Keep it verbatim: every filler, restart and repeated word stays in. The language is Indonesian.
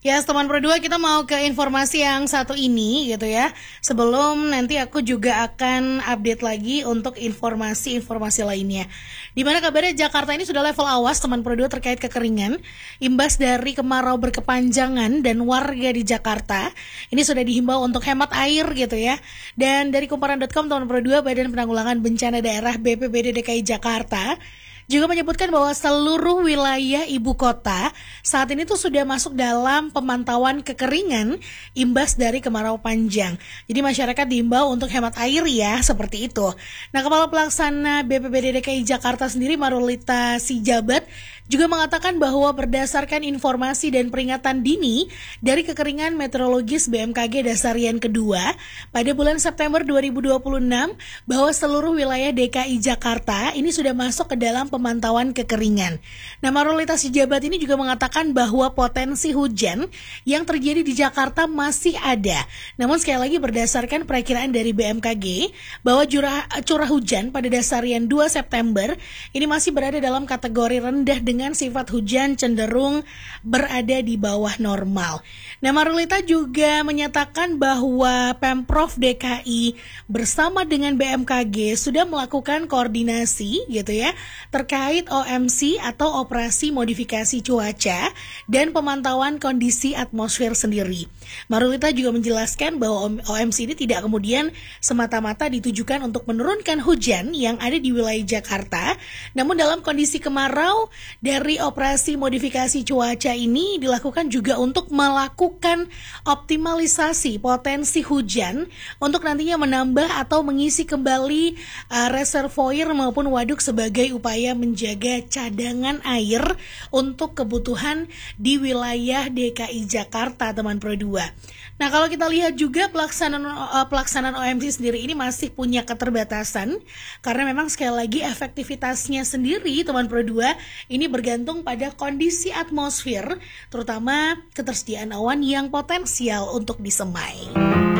Ya, teman Pro dua, kita mau ke informasi yang satu ini gitu ya. Sebelum nanti aku juga akan update lagi untuk informasi-informasi lainnya. Di mana kabarnya Jakarta ini sudah level awas teman Pro dua terkait kekeringan imbas dari kemarau berkepanjangan, dan warga di Jakarta ini sudah dihimbau untuk hemat air gitu ya. Dan dari kumparan titik com teman Pro dua, Badan Penanggulangan Bencana Daerah B P B D D K I Jakarta juga menyebutkan bahwa seluruh wilayah ibu kota saat ini tuh sudah masuk dalam pemantauan kekeringan imbas dari kemarau panjang. Jadi masyarakat diimbau untuk hemat air ya, seperti itu. Nah, Kepala Pelaksana B P B D D K I Jakarta sendiri, Marulita Sijabat, juga mengatakan bahwa berdasarkan informasi dan peringatan dini dari kekeringan meteorologis B M K G Dasarian kedua pada bulan September dua ribu dua puluh enam, bahwa seluruh wilayah D K I Jakarta ini sudah masuk ke dalam pemantauan kekeringan. Nah, Marulita Sijabat ini juga mengatakan bahwa potensi hujan yang terjadi di Jakarta masih ada. Namun sekali lagi berdasarkan perakiraan dari B M K G bahwa curah, curah hujan pada Dasarian dua September ini masih berada dalam kategori rendah dengan sifat hujan cenderung berada di bawah normal. Nah, Marulita juga menyatakan bahwa Pemprov D K I bersama dengan B M K G sudah melakukan koordinasi gitu ya terkait O M C atau operasi modifikasi cuaca dan pemantauan kondisi atmosfer sendiri. Marulita juga menjelaskan bahwa O M C ini tidak kemudian semata-mata ditujukan untuk menurunkan hujan yang ada di wilayah Jakarta, namun dalam kondisi kemarau, dari operasi modifikasi cuaca ini dilakukan juga untuk melakukan optimalisasi potensi hujan untuk nantinya menambah atau mengisi kembali uh, reservoir maupun waduk sebagai upaya menjaga cadangan air untuk kebutuhan di wilayah D K I Jakarta, teman Pro dua. Nah, kalau kita lihat juga pelaksanaan uh, pelaksanaan O M C sendiri ini masih punya keterbatasan karena memang sekali lagi efektivitasnya sendiri, teman Pro dua, ini bergantung pada kondisi atmosfer, terutama ketersediaan awan yang potensial untuk disemai.